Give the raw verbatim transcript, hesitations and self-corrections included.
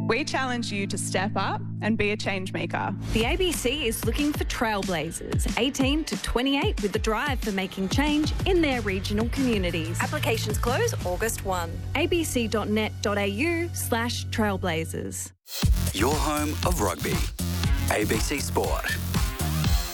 We challenge you to step up and be a change maker. The A B C is looking for trailblazers, eighteen to twenty-eight, with the drive for making change in their regional communities. Applications close August first. abc.net.au slash trailblazers. Your home of rugby. A B C Sport.